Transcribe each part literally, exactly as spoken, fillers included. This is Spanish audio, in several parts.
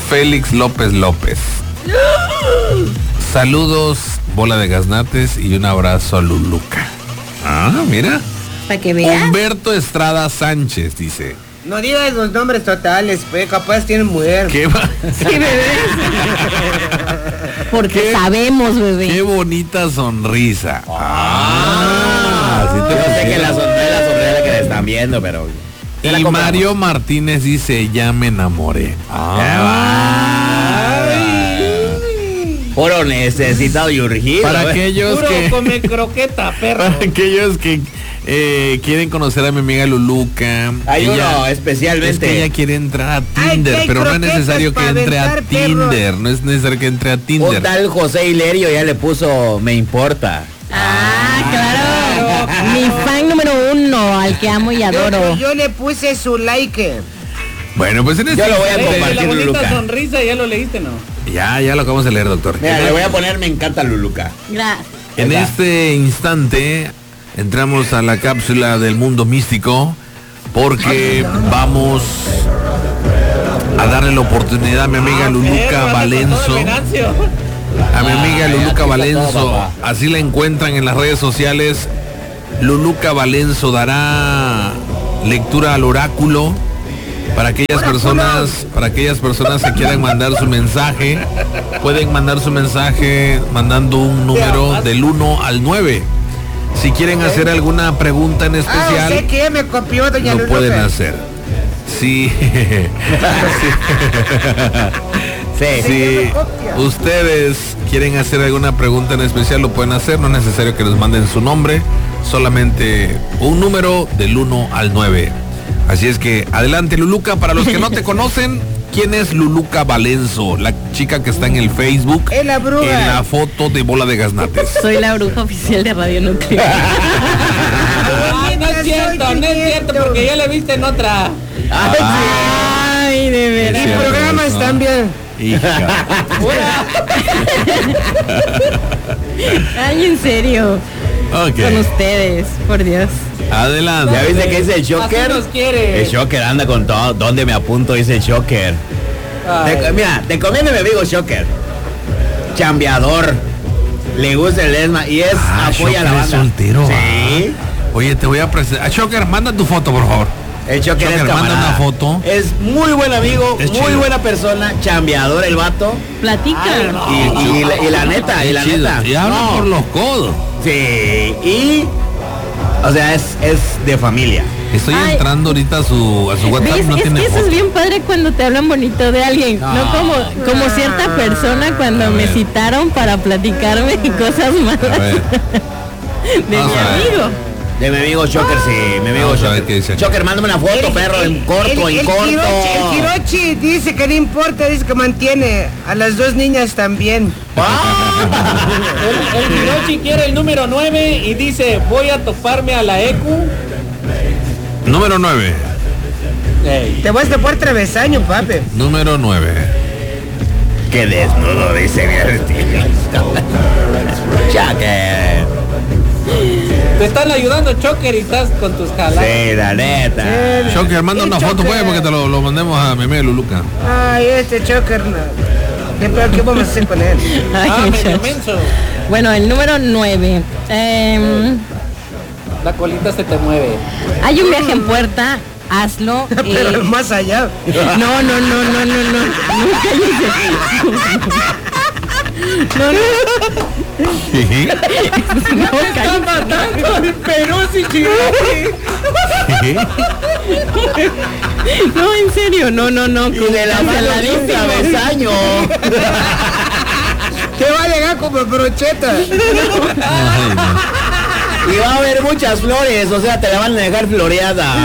Félix López López. Saludos, bola de gaznates, y un abrazo a Luluca. Ah, mira. Para que veas. Humberto Estrada Sánchez dice. No digas los nombres totales, pues capaz tienen mujer. ¿Qué va? Sí, bebé. Porque ¿Qué? Sabemos, bebé. Qué bonita sonrisa. Ah, sí te Yo sé que lo la digo. sonrisa la sonrisa que le están viendo, pero... Y Mario Martínez dice, ya me enamoré. Ah. Puro necesitado y urgido. Para ¿eh? aquellos Puro que... come croqueta, perro. Para aquellos que eh, quieren conocer a mi amiga Luluca. Hay ella- uno especialmente. Es que ella quiere entrar a Ay, Tinder, que hay pero no es croquetas necesario que pa' entre a aventar, perro. Tinder. No es necesario que entre a Un Tinder. tal José Hilerio ya le puso me importa. Ah, claro. Mi fan número uno, al que amo y adoro. Yo, yo le puse su like. Bueno, pues en este Yo lo voy a instante- compartir, Luluca. sonrisa, ¿ya lo leíste, no? Ya, ya lo acabamos de leer, doctor. Mira, le voy a poner me encanta Luluca. Gracias. En Ahí está. este instante entramos a la cápsula del mundo místico porque vamos a darle la oportunidad a mi amiga Luluca Valenzo. A mi amiga Luluca Valenzo, así la encuentran en las redes sociales. Luluca Valenzo dará lectura al oráculo para aquellas personas, para aquellas personas que quieran mandar su mensaje. Pueden mandar su mensaje mandando un número del uno al nueve. Si quieren hacer alguna pregunta en Ah, o sea especial, que ya me copió doña lo Luluca. pueden hacer. Sí. Sí. Si ustedes quieren hacer alguna pregunta en especial, lo pueden hacer. No es necesario que les manden su nombre, solamente un número del uno al nueve. Así es que adelante, Luluca. Para los que no te conocen, ¿quién es Luluca Valenzo? La chica que está en el Facebook, Es la bruja. en la foto de bola de gaznates. Soy la bruja oficial de Radio Nuclear. Ay, no es cierto, no es cierto, porque ya la viste en otra. Ay, de Es verdad. Y cierto, programas ¿no? también. Hija. Ay, en serio. Ok. Con ustedes, por Dios. Adelante. ¿Ya viste que dice el Shocker? Así nos quiere. El Shocker anda con todo. ¿Dónde me apunto? Dice el Shocker. Ay. Te- mira, te conviene mi amigo Shocker. Chambeador. Le gusta el esma y es Ah, apoya a la Shocker es banda. soltero. Sí. ah. Oye, te voy a presentar. Shocker, manda tu foto, por favor. El Shocker, Shocker, es manda camarada. una foto. Es muy buen amigo, Es muy chido. buena persona, chambeador el vato. Platica. Y, y la, y la neta, y la Chido. neta. Y habla no, por los codos. Sí, y o sea, es, es de familia. Estoy Ay. entrando ahorita a su, a su WhatsApp. ¿Ves? No Es tiene que eso foto. es bien padre cuando te hablan bonito de alguien. No, No. como, como cierta persona cuando A me ver. citaron para platicarme cosas malas A ver. de Vamos mi a ver. amigo. De mi amigo Shocker, sí, mi amigo Vamos a ver Shocker. qué dice. Shocker, mándame una foto, perro, en corto, el, en el corto. Hirochi, el Hirochi dice que no importa, dice que mantiene a las dos niñas también. El, el Hiroshi quiere el número nueve y dice, voy a toparme a la E Q. Número nueve. Ey. Te vas a topar travesaño, papi. Número nueve. Qué desnudo, dice mi artista. Shocker. Te están ayudando, Choker, y estás con tus jaladas. Sí, la neta. Shocker, manda el una foto, Shocker. pues, porque te lo, lo mandemos a mi amiga Luluca. Ay, este choker, no. ¿Qué, peor, ¿Qué vamos a hacer con él? Ay, Ah, medio muchacho. menso. Bueno, el número nueve. Em, La colita se te mueve. hay un viaje en puerta, hazlo. Pero eh, más allá. no, no, no, no, no, no. No, cállese. No, no. No, cállese. matando el Perú, si No, en serio, no, no, no. Y de la mano de un travesaño. Te va a llegar como brocheta. Ay, no. Y va a haber muchas flores, o sea, te la van a dejar floreada.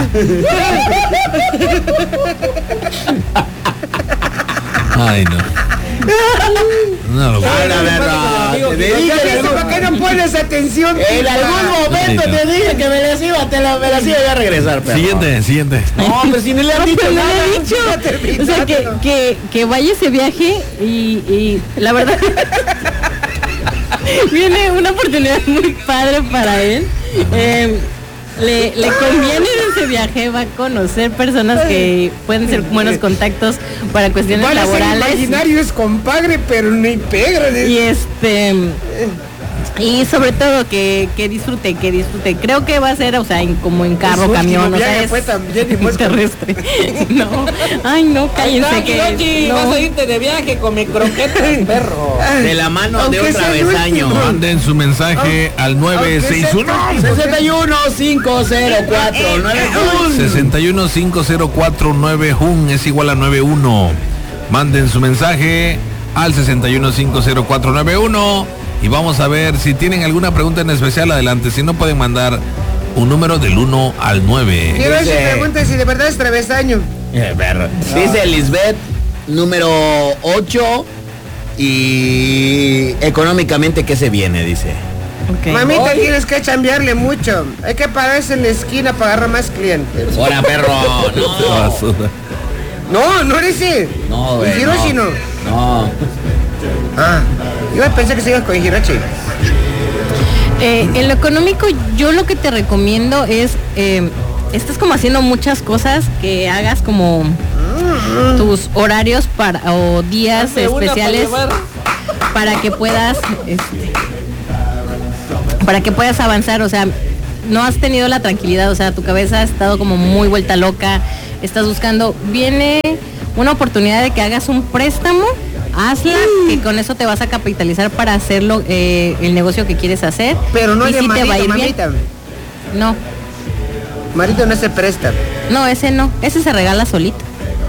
Ay, no. No, lo- A la verdad. Te dije Ya en ves, ¿para qué algún- no pones atención? en algún momento Ay, no. te dije que me las iba, te la, me las iba a regresar, perro. Siguiente, siguiente. No, pero si no le han No, dicho pero no nada. le he dicho. O sea, que, que, que vaya ese viaje y, y la verdad viene una oportunidad muy padre para él. Eh, le, le conviene en ese viaje, va a conocer personas que pueden ser buenos contactos para cuestiones Van a ser laborales. imaginarios, compadre, pero ni pegan. Y este y sobre todo que, que disfrute, que disfrute. Creo que va a ser, o sea, en, como en carro, Su camión, último o sea, viaje es fue también y fue terrestre. No, ay no, cállense Ay, que Tranqui, no. vas a irte de viaje con mi croqueta, perro. De la mano Aunque de un sea el travesaño. último. Manden su mensaje al nueve seis uno sesenta y uno, cinco cero cuatro, nueve uno. sesenta y uno cinco cero cuatro nueve un es igual a nueve uno. Manden su mensaje al sesenta y uno cinco cero cuatro nueve uno y vamos a ver si tienen alguna pregunta en especial. Adelante, si no pueden mandar un número del uno al nueve. Quiero ver si Dice- pregunta si de verdad es travesaño. Eh, perro. Dice Lisbeth, número ocho. Y económicamente, ¿qué se viene? Dice. Okay. Mamita, Oye. tienes que chambearle mucho. Hay que pararse en la esquina para agarrar más clientes. Hola, perro. No. Basura. No, no eres ese. No, güey. Con Hiroshi no. No. Ah, yo pensé que se iba con Hiroshi. Eh, en lo económico, yo lo que te recomiendo es, eh, estás como haciendo muchas cosas, que hagas como tus horarios para o días Hazme una especiales para llevar. para que puedas, este, para que puedas avanzar. O sea, no has tenido la tranquilidad, o sea, tu cabeza ha estado como muy vuelta loca, estás buscando, viene una oportunidad de que hagas un préstamo. Hazla, que con eso te vas a capitalizar para hacerlo, eh, el negocio que quieres hacer. Pero no y de sí te va a marito, ir bien. mamita. No, Marito no se presta. no, ese no, ese se regala solito.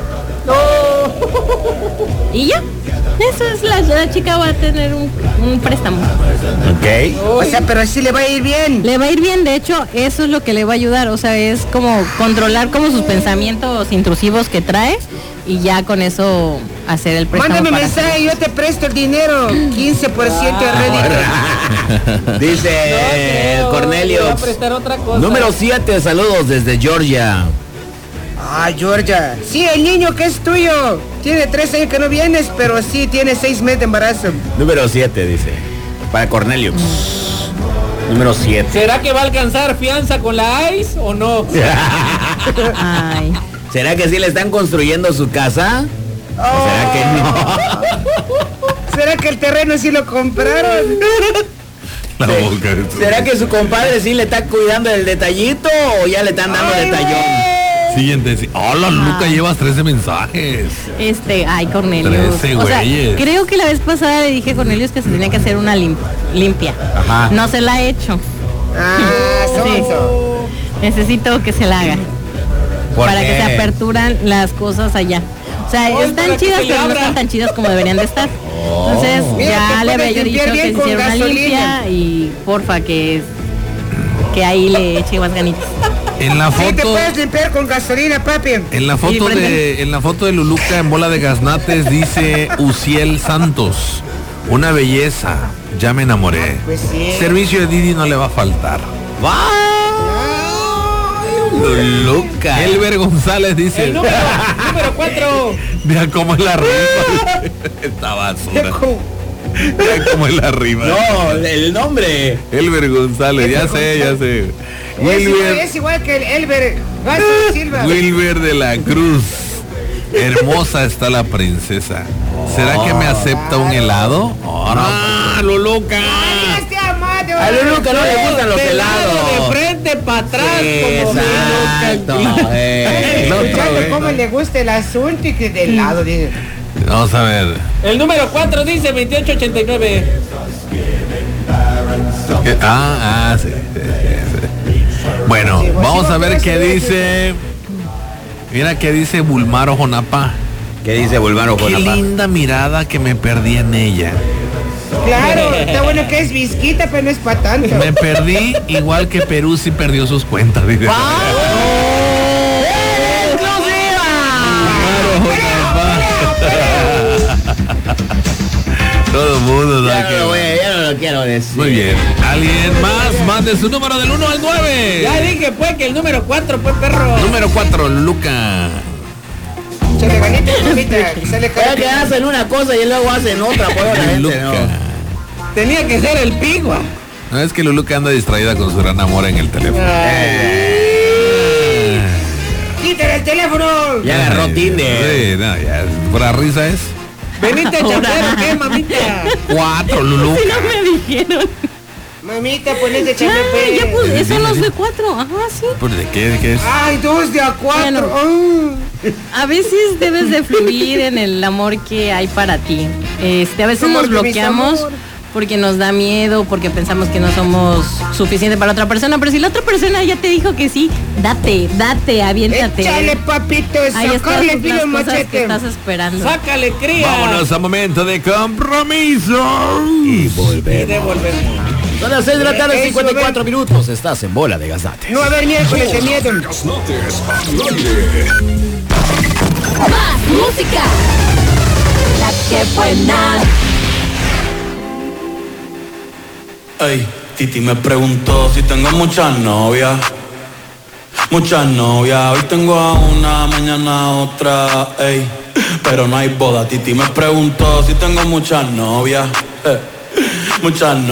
Y ya, eso es, la, la chica va a tener un, un préstamo. Ok. O sea, pero así le va a ir bien. Le va a ir bien, de hecho, eso es lo que le va a ayudar, o sea, es como controlar como sus pensamientos intrusivos que trae y ya con eso hacer el préstamo. Mándame para mensaje, yo te presto el dinero. quince por ciento de rédito. Dice No creo, Cornelio. te voy a prestar otra cosa. Número siete, saludos desde Georgia. Ah, Georgia. Sí, el niño que es tuyo. Tiene tres años que no vienes, pero sí tiene seis meses de embarazo. Número siete, dice. Para Cornelio. Número siete. ¿Será que va a alcanzar fianza con la I C E o no? Ay, ¿Será que sí le están construyendo su casa? ¿O será que no? ¿Será que el terreno sí lo compraron? La boca. ¿Será que su compadre sí le está cuidando el detallito o ya le están dando Ay, detallón? Siguiente. sí. Hola, Luca, llevas trece mensajes. este, ay, Cornelius. Trece O sea, güeyes. creo que la vez pasada le dije a Cornelius que se tenía que hacer una lim- limpia. Ajá. No se la ha hecho. Ah, Sí. sonso. Necesito que se la haga. ¿Por Para que qué? se aperturan las cosas allá. O sea, Ay, para están que chidas, se le pero no abra. están tan chidas como deberían de estar. Entonces, Mira, ya te le había puedes yo dicho limpiar que bien se con hiciera una gasolina. limpia y porfa que que ahí le eche más ganitas. En la Sí, te foto, puedes limpiar con gasolina, papi. en la foto prende. de, en la foto de Luluca en bola de gaznates dice Uciel Santos. Una belleza. Ya me enamoré. Pues sí. Servicio de Didi no le va a faltar. Luluca. Elber González dice. El número, número cuatro. Vea cómo es la rifa. Esta basura. Vea cómo es la rifa. No, el nombre. Elber González, ya sé, ya sé. Es igual, Wilber, es igual que el Elber Gaso Silva. Wilber de la Cruz. Hermosa está la princesa. ¿Será que me acepta un helado? Oh, no. Luluca. Ay, este amado. A Luluca no le gustan los De lado, helados. de frente para atrás. como Exacto. eh. La otra Escuchando vez. cómo le gusta el asunto y que del lado dice. Vamos a ver. El número cuatro dice veintiocho ochenta y nueve. ¿Qué? Ah, ah, sí, sí, sí, sí. Bueno, Sí, vamos a ver sí, qué sí, dice. Mira qué dice Bulmaro Jonapa. ¿Qué dice Bulmaro Qué Jonapa? linda mirada que me perdí en ella. Claro, está bueno que es visquita, pero no es para tanto. Me perdí igual que Peruzzi perdió sus cuentas. Dice. Todo el mundo Ya sabe no, lo voy que... a- ya no lo quiero decir. Muy bien. ¿Alguien más? Mande su número del uno al nueve. Ya dije pues que el número cuatro pues perro. Número cuatro, Luca. Se le ganita, mamita, se le Ya que cae. hacen una cosa y luego hacen otra, pues la gente Luca. no. Tenía que ser el pigua. No es que Luluca anda distraída con su gran amor en el teléfono. Eh, el teléfono! Ya agarró Ay, Tinder. Sí, no, ya, pura risa es. ¿Veniste a chambear o qué, mamita? Cuatro, Lulu. Si no me dijeron. Mamita, ponete Ya, chapepe. ya pues, Sí, son sí, los sí. de cuatro. Ajá, sí. ¿Por ¿De qué? ¿De qué es? Ay, dos de a cuatro. Bueno. Ah. A veces debes de fluir en el amor que hay para ti. Este, a veces Amor nos de mis bloqueamos amor. porque nos da miedo, porque pensamos que no somos suficiente para otra persona, pero si la otra persona ya te dijo que sí, date, date, aviéntate. Échale, papito, Ahí están sacarle las filo el cosas que machete. estás esperando. Sácale, cría. Vámonos a momento de compromiso. Y Y volvemos. devolvemos. Son las seis de la tarde, Eso, cincuenta y cuatro minutos. Estás en Bola de Gaznate. No va a haber miércoles de miedo. Gaznates al aire. Más música. La que buena. Ey, Titi me preguntó si tengo muchas novias. Muchas novias, hoy tengo a una, mañana a otra, ey. Pero no hay boda, Titi me preguntó si tengo muchas novias. Eh, muchas novias.